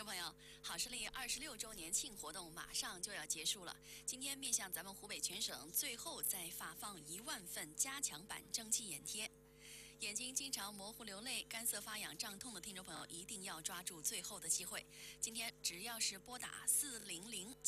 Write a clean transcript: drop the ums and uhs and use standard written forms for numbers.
朋友，好视力26周年庆活动马上就要结束了。今天面向咱们湖北全省，最后再发放1万份加强版蒸汽眼贴。眼睛经常模糊流泪、干涩发痒、胀痛的听众朋友，一定要抓住最后的机会。今天只要是拨打400